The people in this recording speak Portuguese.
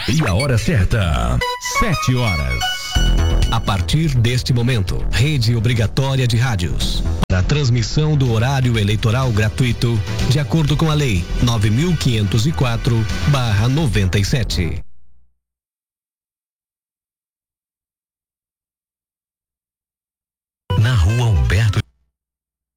E a hora certa, 7h. A partir deste momento, rede obrigatória de rádios. Para a transmissão do horário eleitoral gratuito, de acordo com a Lei 9.504/97. Na Rua